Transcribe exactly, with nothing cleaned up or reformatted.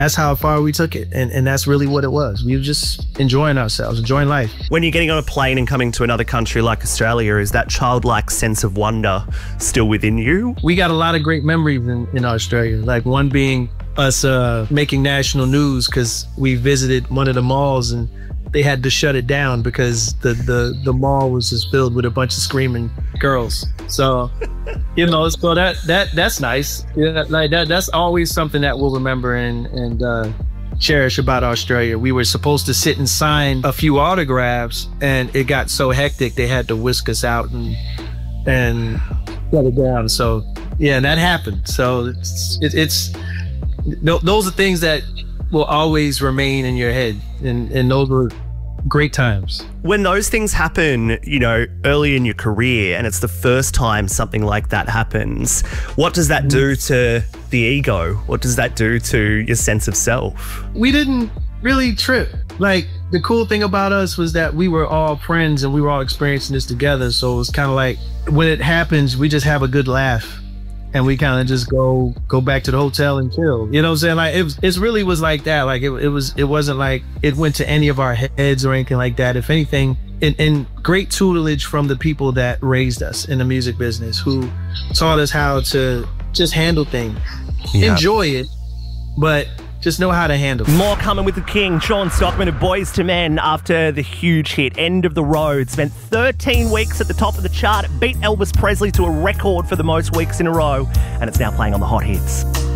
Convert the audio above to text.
that's how far we took it. And, and that's really what it was. We were just enjoying ourselves, enjoying life. When you're getting on a plane and coming to another country like Australia, is that childlike sense of wonder still within you? We got a lot of great memories in, in Australia. Like one being us uh, making national news because we visited one of the malls and they had to shut it down because the, the, the mall was just filled with a bunch of screaming girls. So, you know, so that that that's nice. Yeah, like that that's always something that we'll remember and and uh, cherish about Australia. We were supposed to sit and sign a few autographs, and it got so hectic they had to whisk us out and and shut it down. So yeah, that happened. So it's it, it's those are things that will always remain in your head, and and those were great times. When those things happen, you know, early in your career, and it's the first time something like that happens, what does that do to the ego? What does that do to your sense of self? We didn't really trip. Like, the cool thing about us was that we were all friends and we were all experiencing this together. So it was kind of like, when it happens, we just have a good laugh. And we kind of just go go back to the hotel and chill. You know what I'm saying? Like it, was, it really was like that. Like it, it was it wasn't like it went to any of our heads or anything like that. If anything, in, in great tutelage from the people that raised us in the music business, who taught us how to just handle things, yeah. enjoy it, but just know how to handle it. More coming with the king, Sean Stockman of Boyz two Men, after the huge hit, End of the Road. Spent thirteen weeks at the top of the chart, beat Elvis Presley to a record for the most weeks in a row, and it's now playing on the hot hits.